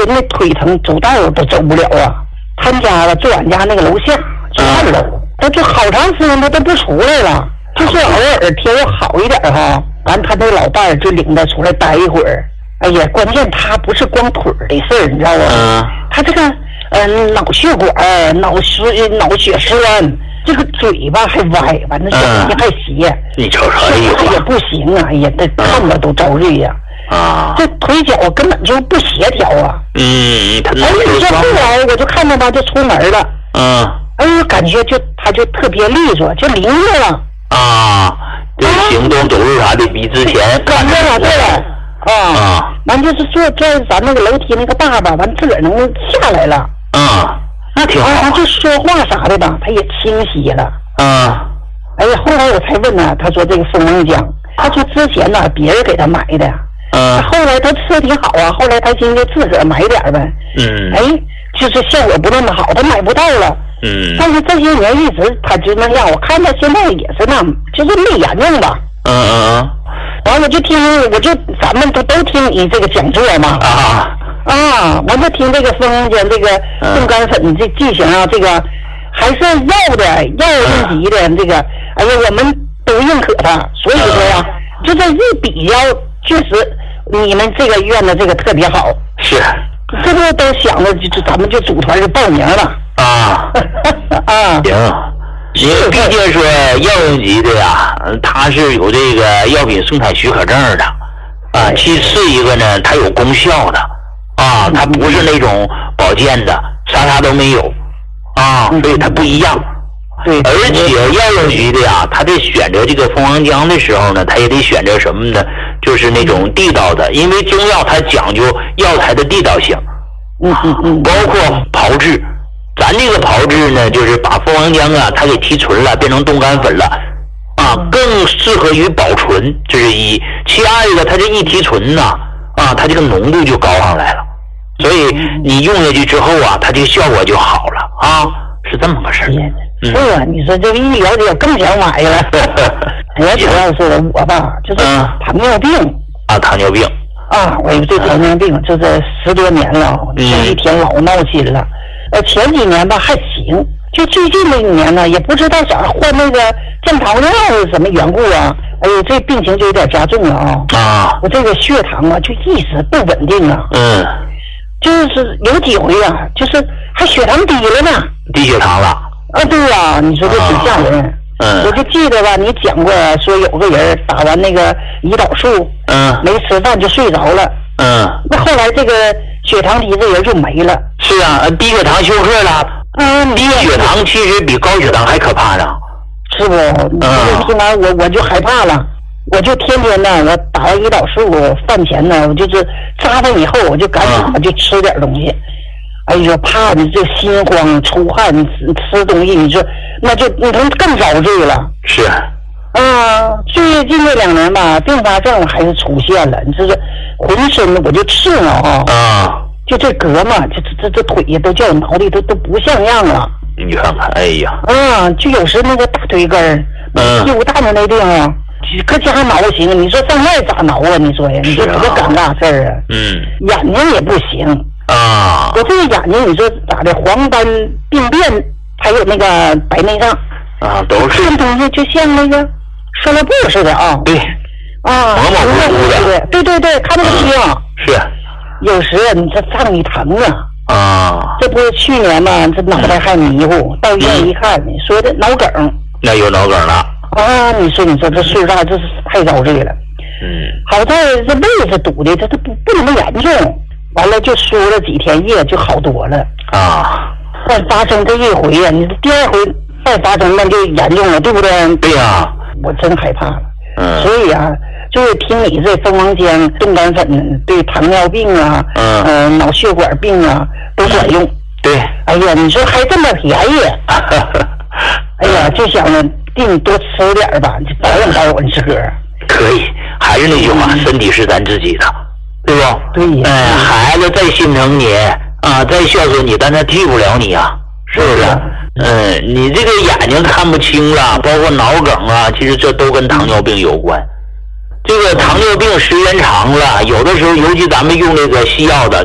那腿疼，走道都走不了啊。他们家住俺家那个楼下，就2楼，他就好长时间他都不出来了，就是偶尔天要好一点哈，完他那老伴儿就领他出来待一会儿。哎呀，关键他不是光腿的事儿，你知道吧？他这个脑血管、脑血栓，这个嘴巴还歪，完了眼睛还斜， 你瞅瞅， 他也不行啊！哎呀，这看着都遭罪呀！这腿脚根本就不协调啊！你说后来我就看着他就出门了，哎呀，感觉他就特别利索，就灵活了这行动走路啥的比之前感觉了，对完就是坐在咱那个楼梯那个坝吧，完自个儿能下来了， 那挺好。 他就说话啥的吧，他也清晰了，哎呀，后来我才问他，他说这个蜂王浆，他说之前呢别人给他买的。后来他吃的挺好啊，后来他寻思自个儿买点呗。哎，就是效果不那么好，他买不到了。但是这些年一直他就那样，我看他现在也是那，就是没严重吧。完了咱们都听你这个讲座嘛。完了听这个蜂王浆这个冻干粉这剂型啊，这个还是药用级的这个，哎呀，我们都认可他，所以说呀，就这一比较。确实，你们这个院的这个特别好， 是， 这不都想着咱们就组团就报名了行，因为毕竟说药用级的呀，它是有这个药品生产许可证的其次一个呢，它有功效的它不是那种保健的，啥都没有所以它不一样。 对， 而且药用级的呀，他在选择这个蜂王浆的时候呢，他也得选择什么呢？就是那种地道的，因为中药它讲究药材的地道性，包括炮制。咱这个炮制呢，就是把蜂王浆它给提纯了，变成冻干粉了，更适合于保存，这是一。其二一个，它这一提纯它这个浓度就高上来了，所以你用下去之后它这个效果就好了是这么个事儿。 是啊，你说这个一了解更想买了。我主要是我吧，就是糖尿病糖尿病我有这糖尿病，这10多年了，这一天老闹心了。前几年吧还行，就最近这一年呢，也不知道咋换那个降糖药是什么缘故啊？哎呦，这病情就有点加重了我这个血糖就一直不稳定就是有几回就是还血糖低了呢， 低血糖了。 对呀，你说这挺吓人。我就记得吧，你讲过说有个人打完那个胰岛素，没吃饭就睡着了，那后来这个血糖低这人就没了。 是低血糖休克了。低血糖其实比高血糖还可怕呢。 是不？听完我就害怕了，我就天天呢，我打完胰岛素饭前呢，我就是扎完以后我就赶紧我就吃点东西。哎呀，怕你这心慌出汗，你吃东西，你说那就你能更遭罪了。 是。 最近这2年吧，并发症还是出现了。你这是浑身我就刺挠就这胳嘛，这腿都叫挠的都不像样了。 你看看，哎呀。 就有时那个大腿根屁股蛋子那地方搁家挠行，你说上外咋挠你说呀？你说多尴尬事儿眼睛也不行。我这个眼睛，你说咋的？黄斑病变，还有那个白内障都是看东西就像那个摔了布似的对模糊的， 对，看不清是。 有时你这上你疼这不是去年嘛，这脑袋还迷糊，到医院一看，你说的脑梗， 那有脑梗了你说这岁数大，这是太遭罪了。好在这胃是堵的，这不那么严重。完了就输了几天液就好多了但发生这一回你第2回再发生那就严重了，对不对？ 对呀， 我真害怕了。所以就是听你这蜂王浆冻干粉对糖尿病脑血管病都管用。 对， 哎呀，你说还这么便宜哎呀，就想着定多吃点吧，就保养我这个。 可以，还是那句话，身体是咱自己的。对不？ 对呀。 孩子再心疼你再孝顺你，但他替不了你是不是？你这个眼睛看不清了，包括脑梗其实这都跟糖尿病有关。这个糖尿病时间长了，有的时候尤其咱们用那个西药的。